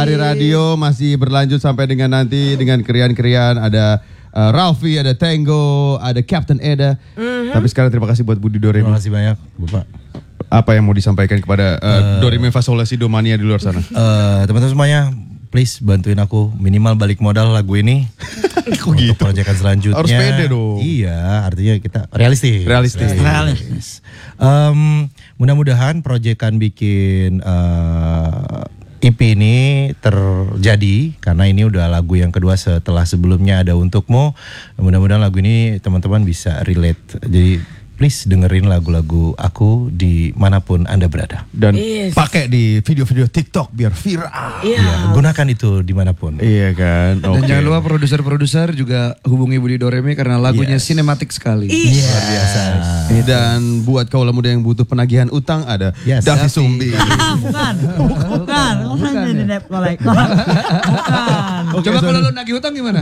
Hari Radio masih berlanjut sampai dengan nanti dengan kerian-kerian. Ada Ralfi, ada Tango, ada Captain Eda. Tapi sekarang terima kasih buat Budi Doremi. Terima kasih banyak, Bapak. Apa yang mau disampaikan kepada Doremi Fasola Si Domania di luar sana? Teman-teman semuanya, please bantuin aku minimal balik modal lagu ini. Kok untuk gitu? proyekan selanjutnya. Harus pede dong. Iya, artinya kita realistis. Mudah-mudahan proyekan bikin EP ini terjadi karena ini udah lagu yang kedua setelah sebelumnya ada Untukmu. Mudah-mudahan lagu ini teman-teman bisa relate. Jadi please dengerin lagu-lagu aku di manapun Anda berada. Dan pakai di video-video TikTok biar viral. Ya, gunakan itu dimanapun. Iya kan. Dan jangan lupa produser-produser juga hubungi Budi Doremi karena lagunya sinematik sekali. Luar biasa. Dan buat kaula muda yang butuh penagihan utang ada Davi Sumbi. Bukan. Coba kalau lo nagih utang gimana?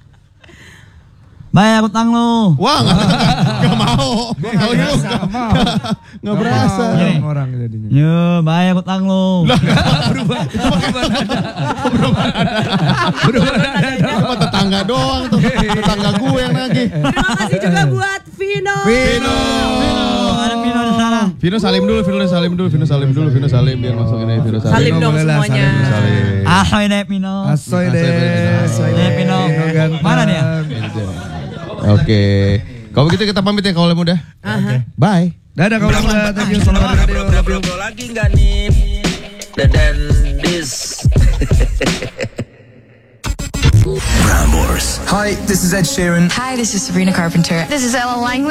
Bayar utang lu. Wah, nggak mau. Nggak berasa. Orang jadinya. Yo, bayar utang lu. Berubah nada. Apa tetangga doang tuh. Tetangga gue yang nagih. Terima kasih juga buat Vino. Ada Pino di sana. Vino salim dulu biar masuk ini. Vino Salim dong semuanya. Ahoy deh Pino. Asoy deh Pino. Mana dia? Oke. Kalau begitu kita pamit ya kaula muda. Bye. Dadah kaula muda. Thank you selamat radio. Ngobrol lagi nggak nih? Dan this. Hi, this is Ed Sheeran. Hi, this is Sabrina Carpenter. This is Ella Langley.